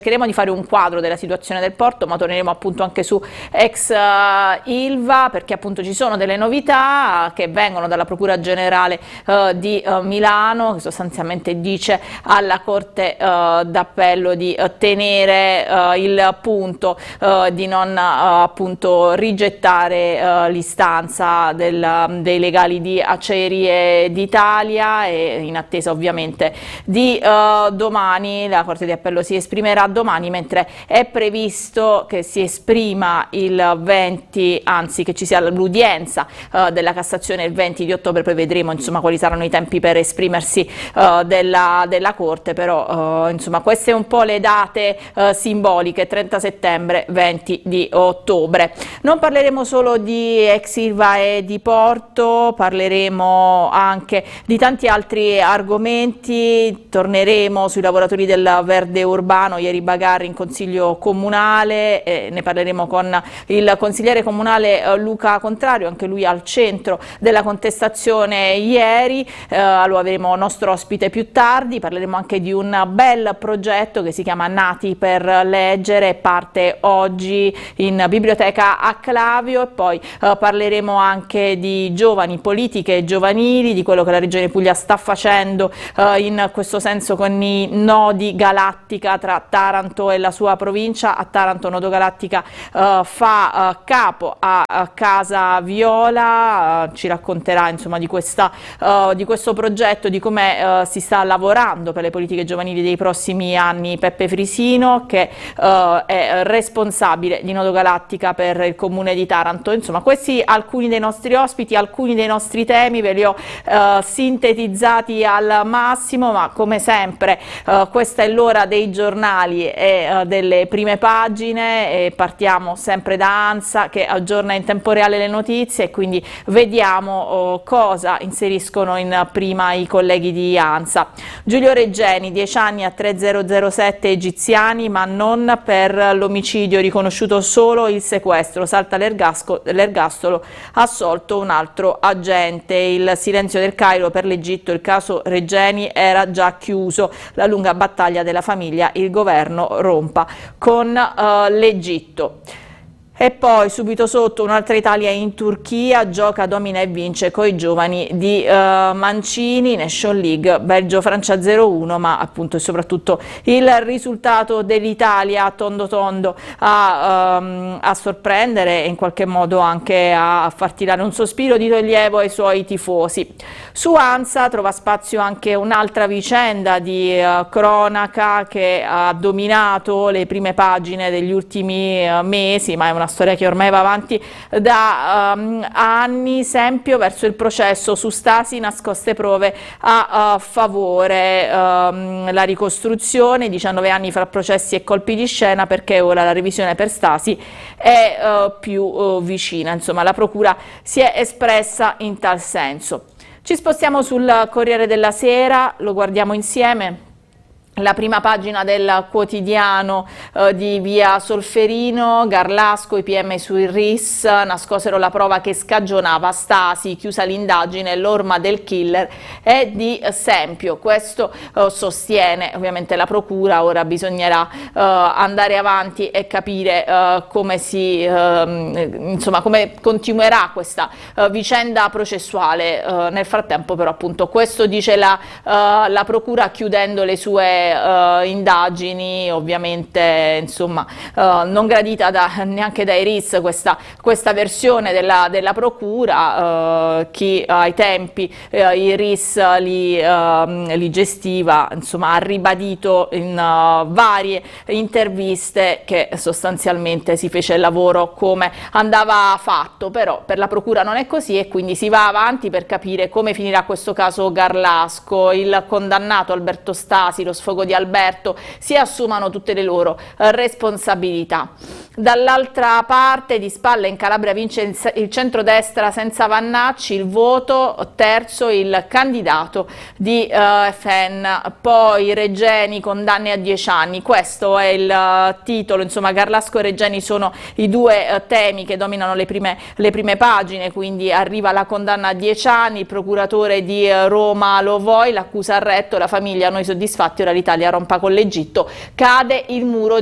Cercheremo di fare un quadro della situazione del porto, ma torneremo appunto anche su ex Ilva, perché appunto ci sono delle novità che vengono dalla Procura Generale di Milano, che sostanzialmente dice alla Corte d'Appello di tenere il punto di non appunto rigettare l'istanza dei legali di Acciaierie d'Italia, e in attesa ovviamente di domani la Corte di Appello si esprimerà domani, mentre è previsto che si esprima il 20, anzi che ci sia l'udienza della Cassazione il 20 di ottobre, poi vedremo insomma quali saranno i tempi per esprimersi della Corte, però insomma queste un po' le date simboliche: 30 settembre, 20 di ottobre. Non parleremo solo di ex Ilva e di Porto, parleremo anche di tanti altri argomenti, torneremo sui lavoratori del verde urbano. Ieri Bagarri in consiglio comunale, ne parleremo con il consigliere comunale Luca Contrario, anche lui al centro della contestazione ieri. Lo avremo nostro ospite più tardi. Parleremo anche di un bel progetto che si chiama Nati per leggere, parte oggi in biblioteca Acclavio, e poi parleremo anche di giovani, politiche giovanili, di quello che la Regione Puglia sta facendo in questo senso con i nodi galattica tra Taranto e la sua provincia. A Taranto Nodo Galattica fa capo a Casa Viola, ci racconterà insomma di questo progetto, di come si sta lavorando per le politiche giovanili dei prossimi anni. Peppe Frisino, che è responsabile di Nodo Galattica per il comune di Taranto. Insomma, questi alcuni dei nostri ospiti, alcuni dei nostri temi, ve li ho sintetizzati al massimo, ma come sempre questa è l'ora dei giornali e delle prime pagine, e partiamo sempre da ANSA, che aggiorna in tempo reale le notizie, e quindi vediamo cosa inseriscono in prima i colleghi di ANSA. Giulio Regeni, 10 anni a 3007 egiziani, ma non per l'omicidio, riconosciuto solo il sequestro, salta l'ergastolo, assolto un altro agente. Il silenzio del Cairo per l'Egitto, il caso Regeni era già chiuso, la lunga battaglia della famiglia, il governo rompa con l'Egitto. E poi subito sotto un'altra Italia in Turchia, gioca, domina e vince coi giovani di Mancini, Nation League, Belgio-Francia 0-1, ma appunto e soprattutto il risultato dell'Italia tondo tondo a sorprendere e in qualche modo anche a far tirare un sospiro di sollievo ai suoi tifosi. Su ANSA trova spazio anche un'altra vicenda di cronaca che ha dominato le prime pagine degli ultimi mesi, ma è una storia che ormai va avanti da anni. Sempio verso il processo su Stasi, nascoste prove a favore, la ricostruzione, 19 anni fra processi e colpi di scena, perché ora la revisione per Stasi è più vicina. Insomma, la procura si è espressa in tal senso. Ci spostiamo sul Corriere della Sera, lo guardiamo insieme. La prima pagina del quotidiano di via Solferino, Garlasco, i PM sui RIS, nascosero la prova che scagionava Stasi, chiusa l'indagine, l'orma del killer è di Sempio. Questo sostiene ovviamente la procura. Ora bisognerà andare avanti e capire come come continuerà questa vicenda processuale. Nel frattempo però appunto questo dice la procura, chiudendo le sue indagini, ovviamente insomma non gradita neanche dai RIS questa versione della procura. Chi ai tempi i RIS li gestiva insomma ha ribadito in varie interviste che sostanzialmente si fece il lavoro come andava fatto, però per la procura non è così, e quindi si va avanti per capire come finirà questo caso Garlasco. Il condannato Alberto Stasi, lo sfogo di Alberto, si assumano tutte le loro responsabilità. Dall'altra parte, di spalle, in Calabria vince il centrodestra senza Vannacci, il voto, terzo il candidato di FN. Poi Regeni, condanne a 10 anni, questo è il titolo, insomma Garlasco e Regeni sono i due temi che dominano le prime pagine, quindi arriva la condanna a 10 anni, il procuratore di Roma Lovoi, l'accusa ha retto, la famiglia noi soddisfatti, ora l'Italia rompa con l'Egitto, cade il muro